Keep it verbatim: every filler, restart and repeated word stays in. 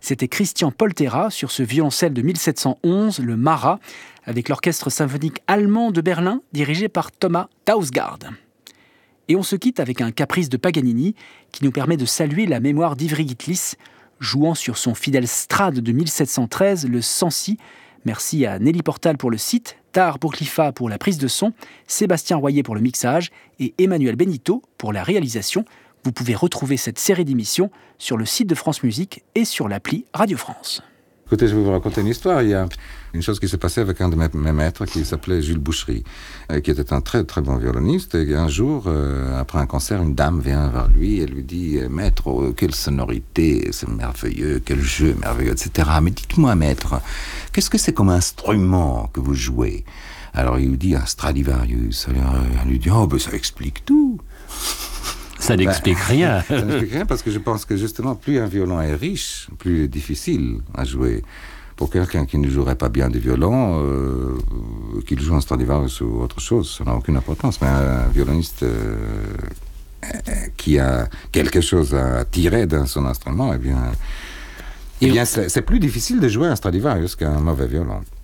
C'était Christian Poltera sur ce violoncelle de mille sept cent onze, le Mara, avec l'orchestre symphonique allemand de Berlin, dirigé par Thomas Dausgaard. Et on se quitte avec un caprice de Paganini qui nous permet de saluer la mémoire d'Ivry Gitlis, jouant sur son fidèle Strad de mille sept cent treize, le Sancy. Merci à Nelly Portal pour le site, Tahar Bourklifa pour la prise de son, Sébastien Royer pour le mixage et Emmanuel Benito pour la réalisation. Vous pouvez retrouver cette série d'émissions sur le site de France Musique et sur l'appli Radio France. Écoutez, je vais vous raconter une histoire. Il y a une chose qui s'est passée avec un de mes, mes maîtres qui s'appelait Jules Boucherie, euh, qui était un très très bon violoniste. Et un jour, euh, après un concert, une dame vient vers lui et lui dit « Maître, oh, quelle sonorité, c'est merveilleux, quel jeu merveilleux, et cetera. Mais dites-moi, maître, qu'est-ce que c'est comme instrument que vous jouez ?» Alors il lui dit « Un Stradivarius. » Alors elle lui dit « Oh, ben ça explique tout. » Ça n'explique ben, rien. Ça n'explique rien parce que je pense que justement, plus un violon est riche, plus difficile à jouer. Pour quelqu'un qui ne jouerait pas bien du violon, euh, qu'il joue un Stradivarius ou autre chose, ça n'a aucune importance. Mais un violoniste euh, qui a quelque chose à tirer dans son instrument, eh bien, eh bien c'est, c'est plus difficile de jouer un Stradivarius qu'un mauvais violon.